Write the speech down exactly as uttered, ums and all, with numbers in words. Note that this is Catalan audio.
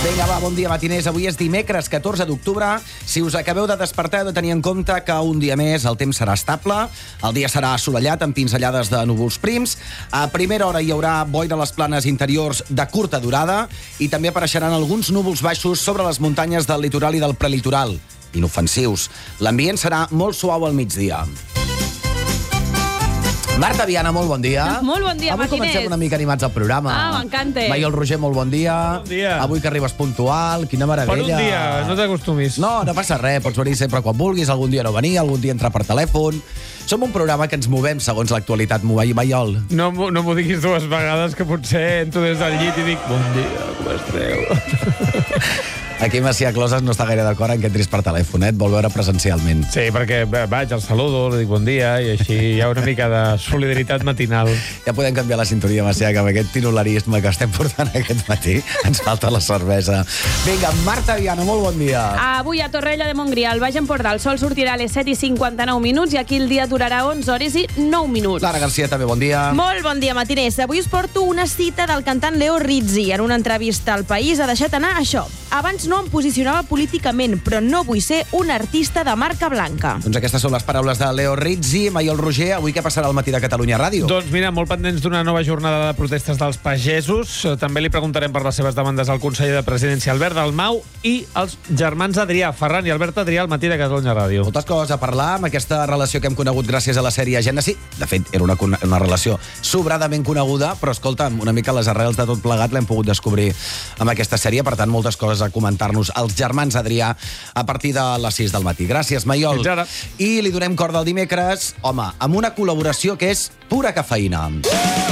Vinga, va, bon dia, matiners. Avui és dimecres, catorze d'octubre. Si us acabeu de despertar, heu de tenir en compte que un dia més el temps serà estable, el dia serà assolellat amb pinzellades de núvols prims. A primera hora hi haurà boira a les planes interiors de curta durada i també apareixeran alguns núvols baixos sobre les muntanyes del litoral i del prelitoral. Inofensius. L'ambient serà molt suau al migdia. Marta Viana, molt bon dia. Molt bon dia, Avui matiners. comencem una mica animats al programa. Ah, m'encanta. Maiol Roger, molt bon dia. Bon dia. Avui que arribes puntual, quina meravella. Per un dia, no t'acostumis. No, no passa res, pots venir sempre quan vulguis, algun dia no venir, algun dia entrar per telèfon. Som un programa que ens movem segons l'actualitat. Maiol. No, m'ho- no m'ho diguis dues vegades, que potser entro des del llit i dic bon dia, com esteu? Aquí Macià Closes no està gaire d'acord en que entris per telèfon, eh? Et vol veure presencialment. Sí, perquè bé, vaig, el saludo, li dic bon dia, i així hi ha una mica de solidaritat matinal. Ja podem canviar la sintonia, Macià, que amb aquest tinolarisme que estem portant aquest matí ens falta la cervesa. Vinga, Marta Viana, molt bon dia. Avui a Torrella de Montgrí, al Baix Empordà, el sol sortirà a les set i cinquanta-nou minuts i aquí el dia durarà onze hores i nou minuts. Clara Garcia, també bon dia. Molt bon dia, matiners. Avui us porto una cita del cantant Leo Rizzi. En una entrevista al País ha deixat anar això. Abans no em posicionava políticament, però no vull ser un artista de marca blanca. Doncs aquestes són les paraules de Leo Rizzi. Maiol Roger, avui què passarà al matí de Catalunya Ràdio? Doncs mira, molt pendents d'una nova jornada de protestes dels pagesos. Eh, També li preguntarem per les seves demandes al conseller de Presidència, Albert Dalmau, i als germans Adrià, Ferran i Albert Adrià, al matí de Catalunya Ràdio. Moltes coses a parlar amb aquesta relació que hem conegut gràcies a la sèrie Gènesi. De fet, era una, con- una relació sobradament coneguda, però escolta'm, una mica les arrels de tot plegat l'hem pogut descobrir amb aquesta sèrie, per tant, moltes coses a comentar-nos als germans Adrià a partir de les sis del matí. Gràcies, Maiol. Fins ara. I li donem cor del dimecres, home, amb una col·laboració que és pura cafeïna.